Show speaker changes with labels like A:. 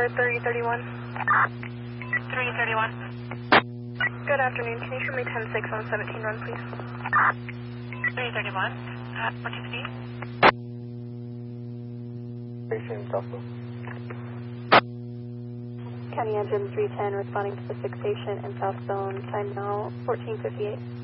A: for 331.
B: 331.
A: Good afternoon. Can you show me 10-6 on 17 run, please?
B: 331. What's your speed?
C: Station Southwest.
A: County Engine 310 responding to the fixation in South Zone. Time now 14:58.